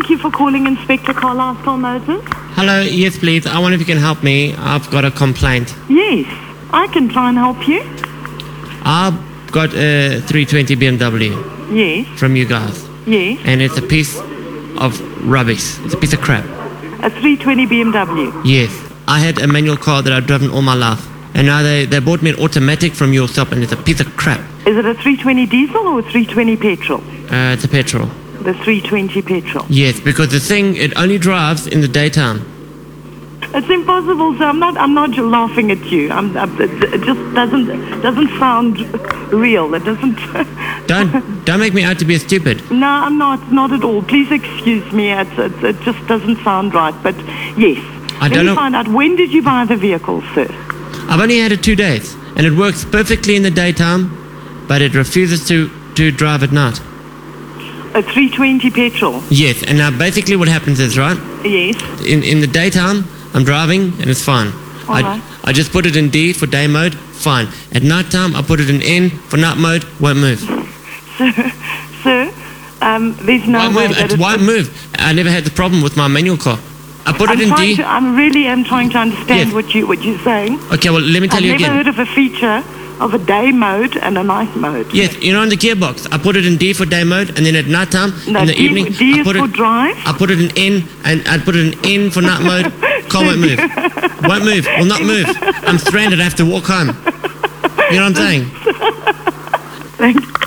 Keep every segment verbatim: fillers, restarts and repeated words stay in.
Thank you for calling Inspector Carlisle Motors. Hello, yes please. I wonder if you can help me. I've got a complaint. Yes, I can try and help you. I've got a three twenty B M W Yes, from you guys, yes. and it's a piece of rubbish. It's a piece of crap. A three twenty B M W. Yes. I had a manual car that I've driven all my life, and now they, they bought me an automatic from your shop, and it's a piece of crap. Is it a three twenty diesel or a three twenty petrol? Uh, it's a petrol. The three twenty petrol. Yes, because the thing, it only drives in the daytime. It's impossible, sir. I'm not. I'm not laughing at you. I'm, I'm, it it just doesn't doesn't sound real. It doesn't. Don't don't make me out to be a stupid. No, I'm not. Not at all. Please excuse me. It's, it's, it just doesn't sound right. But yes. I Let don't me know. find out. When did you buy the vehicle, sir? I've only had it two days, and it works perfectly in the daytime, but it refuses to, to drive at night. A three twenty petrol. Yes, and now basically what happens is, right, Yes. in, in the daytime, I'm driving and it's fine. I, Alright. I just put it in D for day mode, fine. At night time, I put it in N for night mode, won't move. Sir, sir, um, there's no Won't way move, that it won't move. I never had the problem with my manual car. I put I'm it in trying D. to, I'm really am trying to understand Yes. what you what you're saying. Okay, well, let me tell I've you never again. heard of a feature of a day mode and a night mode. Yes, you know, in the gearbox, I put it in D for day mode, and then at night time, No, in the D, evening, D I is put for it. drive. I put it in N, and I put it in N for night mode. Car won't move. Won't move. Will not move. I'm stranded. I have to walk home. You know what I'm saying? Thank you.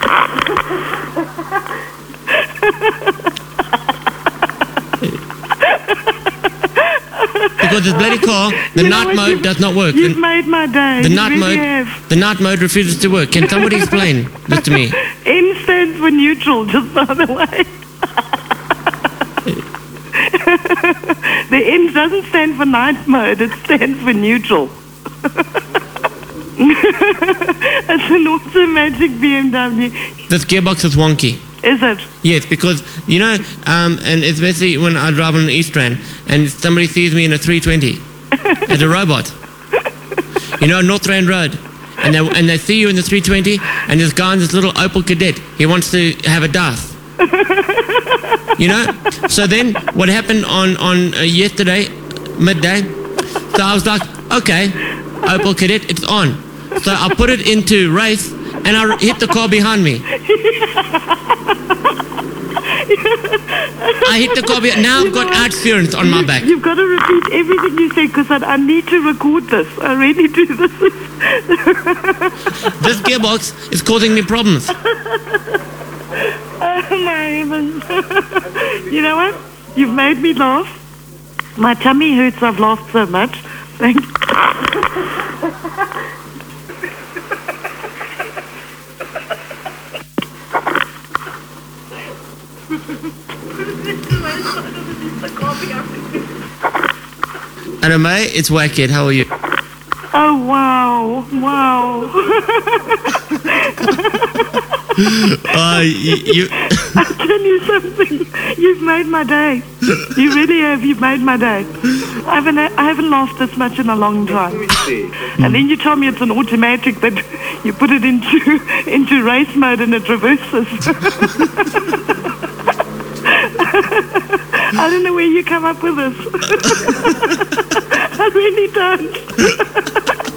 Because this bloody car, the You know night what, mode you've- does not work. You've The, made my day. the You night really mode, have. the night mode refuses to work. Can somebody explain this to me? N stands for neutral, just by the way. The N doesn't stand for night mode, it stands for neutral. It's an automatic B M W. This gearbox is wonky. Is it? Yes, because, you know, um, and especially when I drive on the East Rand and somebody sees me in a three twenty as a robot, you know, North Rand Road, and they, and they see you in the three twenty, and this guy in this little Opel Kadett, he wants to have a dance. You know? So then what happened on, on uh, yesterday, midday, so I was like, okay, Opel Kadett, it's on. So I put it into race, and I hit the car behind me. I hit the car behind. Now I've got outsurance on my back. You've got to repeat everything you say because I, I need to record this. I really do. This is This gearbox is causing me problems. oh my heavens. You know what? You've made me laugh. My tummy hurts. I've laughed so much. Thank you. And May, it's Wackhead. How are you? Oh, wow. Wow. Uh, you, you I'll tell you something. You've made my day. You really have. You've made my day. I haven't, I haven't laughed this much in a long time. And then you tell me it's an automatic, but you put it into into race mode and it reverses. I don't know where you come up with this. I really don't.